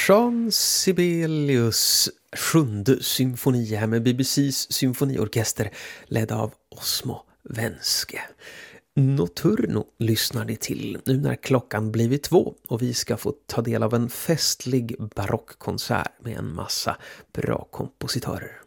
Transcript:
Jean Sibelius sjunde symfoni här med BBCs symfoniorkester ledd av Osmo Venske. Notturno lyssnar ni till nu när klockan blivit 2 och vi ska få ta del av en festlig barockkonsert med en massa bra kompositörer.